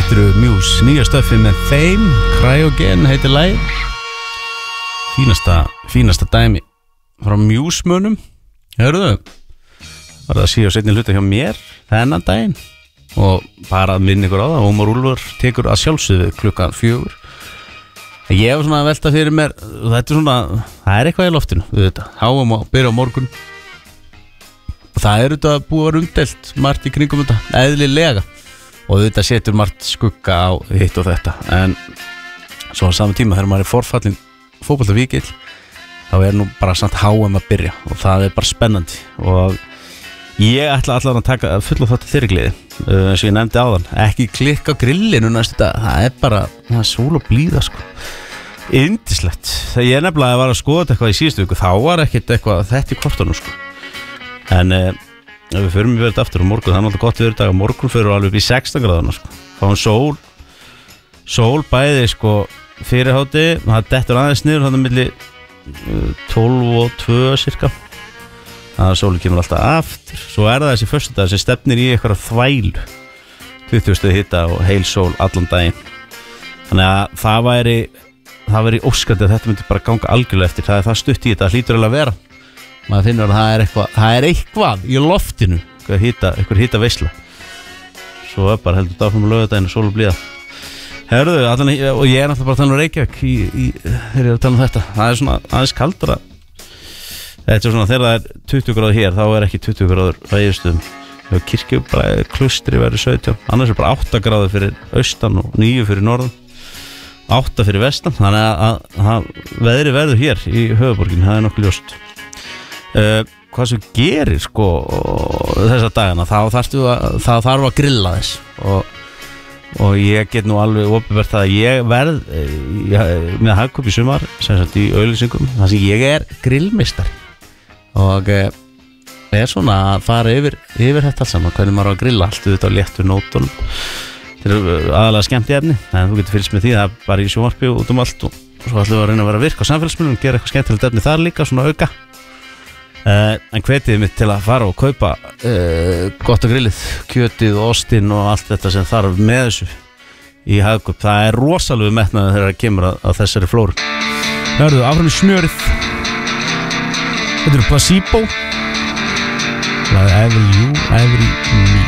Þetta eru Muse, nýja stöffi með þeim. Cryogen heitir lagið. Fínasta dæmi frá Muse-mönum. Hörðu, var það að síða seinni hluta hjá mér þennan daginn. Og bara að minna ykkur á það, Ómar Úlfur tekur að sjálfsögðu klukkan 4. Ég hef svona að velta fyrir mér, þetta er svona, það er eitthvað í loftinu, við þetta. Háum að byrja á morgun. Og það er þetta búið að vera umdelt margt í kringum þetta, eðlilega. Og þetta setur margt skugga á hitt og þetta. En svo á saman tíma þegar maður er forfallin fótboltavíkill, þá er nú bara samt HM að byrja. Og það er bara spennandi. Og ég ætla allan að taka fulla þátt í þeirri gleði, eins og ég nefndi áðan. Ekki klikka á grillinu næstu dag. Það er bara, það er sól og blíða sko. Yndislegt. Þegar ég nefnilega var að skoða eitthvað í síðustu viku, þá var ekkert eitthvað þetta í kortunum sko. En ef við förum í verið aftur á morgun, það er náttúrulega gott viðurdag. Morgun fyrir alveg upp í 16 gráðuna sko. Fáum sól bæði sko fyrir háti. Það dettur aðeins niður þannig milli 12 og 2 cirka. Það sólinn kemur alltaf aftur. Svo er það þessi föstudag sem stefnir í eitthvað þvælu. 20 stig hita og heil sól allan daginn. Þannig að það væri óskandi að þetta myndi bara ganga algjörlega eftir. Það er það stutt í þetta, það hlýtur alveg að vera. Maður finnur að það er eitthvað í loftinu, eitthvað hita veisla. Svo er bara heldur áfram á laugardaginn og sól og blíða. Herðu, og ég er náttúrulega bara að tala um Reykjavík þegar ég er að tala um þetta. Það er svona aðeins kaldara. Þetta er svona, þegar það er 20 gráður hér, þá er ekki 20 gráður á Egilsstöðum. Þegar Kirkjuklustri verður 17, annars er bara 8 gráður fyrir austan og 9 fyrir norðan. 8 fyrir vestan, þannig að veðri verður hér í höfuðborginni, það er nokkuð ljóst. Hvað sem gerir sko þessa dagana, þá þarf að grilla þess og ég get nú alveg opinbert það að ég verð með hagkaup í sumar, sem sagt í auglýsingum, þar sem ég er grillmeistari og er svona að fara yfir þetta alls saman, hvernig maður á að grilla allt auðvitað á léttu nótunum. Þetta er aðalega skemmt í efni, en þú getur fylgst með því, það er bara í sjónvarpi og út um allt og svo ætlum við að reyna að vera virk á samfélagsmiðlum, gera eitthvað skemmtilegt efni þar líka, svona auka. En hvetið mitt til að fara og kaupa gott á grillið, kjötið og ostinn og allt þetta sem þarf með þessu í hagkaup. Það er rosalega metnaður þegar það kemur að þessari flóru. Hörðu, áfram í smjörið. Þetta eru Placebo. Every You, Every Me.